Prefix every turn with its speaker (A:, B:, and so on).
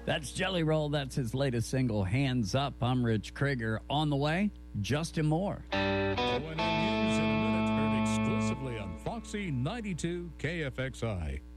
A: That's Jelly Roll. That's his latest single, Hands Up. I'm Rich Krieger. On the way, Justin Moore.
B: ONN News in a minute, heard exclusively on Foxy 92 KFXI.